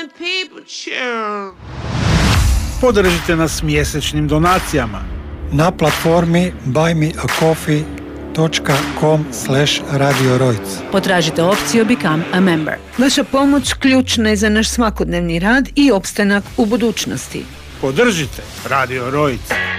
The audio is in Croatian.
the people chill. Podržite nas mjesečnim donacijama na platformi buymeacoffee.com/radiorojc. Potražite opciju Become a Member. Vaša pomoć ključna je za naš svakodnevni rad i opstanak u budućnosti. Podržite Radio Rojc.